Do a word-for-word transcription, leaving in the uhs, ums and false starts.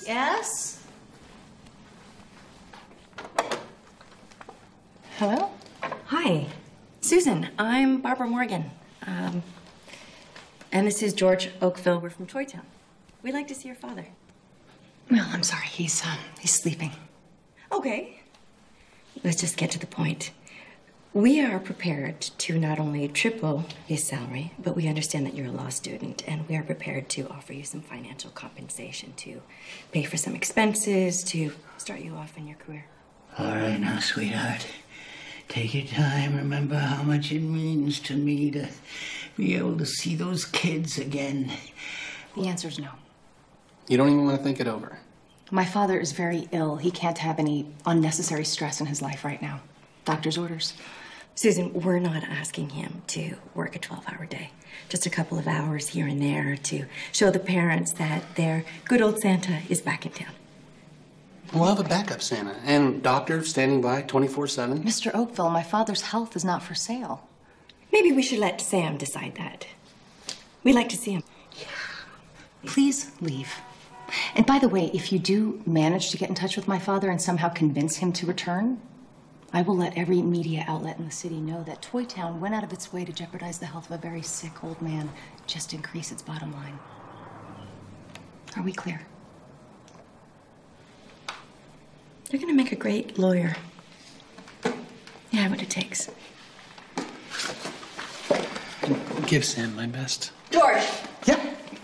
Yes? Hello? Hi. Susan, I'm Barbara Morgan. Um, and this is George Oakville. We're from Toy Town. We'd like to see your father. Well, I'm sorry. He's, uh, he's sleeping. Okay. Let's just get to the point. We are prepared to not only triple his salary, but we understand that you're a law student, and we are prepared to offer you some financial compensation to pay for some expenses, to start you off in your career. All right now, sweetheart. Take your time. Remember how much it means to me to be able to see those kids again. The answer's no. You don't even want to think it over. My father is very ill. He can't have any unnecessary stress in his life right now. Doctor's orders. Susan, we're not asking him to work a twelve-hour day. Just a couple of hours here and there to show the parents that their good old Santa is back in town. We'll have a backup Santa and doctor standing by twenty-four seven. Mister Oakville, my father's health is not for sale. Maybe we should let Sam decide that. We'd like to see him. Please leave. And by the way, if you do manage to get in touch with my father and somehow convince him to return, I will let every media outlet in the city know that Toy Town went out of its way to jeopardize the health of a very sick old man just to increase its bottom line. Are we clear? You're gonna make a great lawyer. Yeah, what it takes. Give Sam my best. George!